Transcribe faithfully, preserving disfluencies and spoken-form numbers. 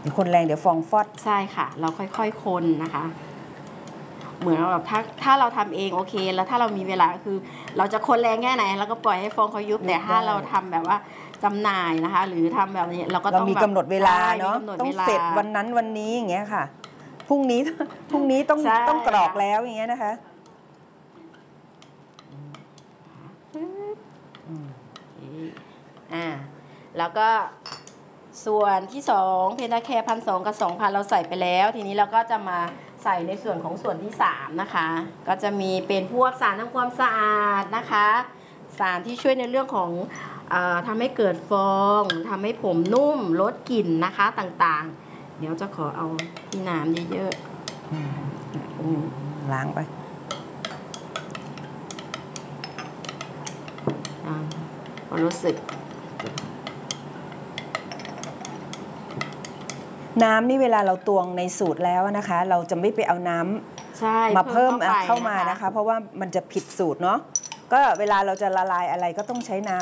คนแรงเดี๋ยวฟองฟอดใช่ค่ะเราค่อยๆคนนะคะเหมือนแบบถ้าถ้าเราทำเองโอเคแล้วถ้าเรามีเวลาคือเราจะคนแรงแค่ไหนเราก็ปล่อยให้ฟองเขายุบแต่ถ้าเราทำแบบว่าจำหน่ายนะคะหรือทำแบบนี้เราก็ต้องเรามีกำหนดเวลาเนาะต้องเสร็จวันนั้นวันนี้อย่างเงี้ยค่ะพรุ่งนี้พรุ่งนี้ต้องต้องกรอกแล้วอย่างเงี้ยนะคะอ่าแล้วก็ส่วนที่สองเพนทาแคร์พันสองกับสองพันเราใส่ไปแล้วทีนี้เราก็จะมาใส่ในส่วนของส่วนที่สามนะคะก็จะมีเป็นพวกสารทำความสะอาดนะคะสารที่ช่วยในเรื่องของเอ่อทำให้เกิดฟองทำให้ผมนุ่มลดกลิ่นนะคะต่างๆเดี๋ยวจะขอเอาที่น้ำเยอะล้างไปพอรู้สึกน้ำนี่เวลาเราตวงในสูตรแล้วนะคะเราจะไม่ไปเอาน้ำมาเพิ่มเข้ามานะคะเพราะว่ามันจะผิดสูตรเนาะก็เวลาเราจะละลายอะไรก็ต้องใช้น้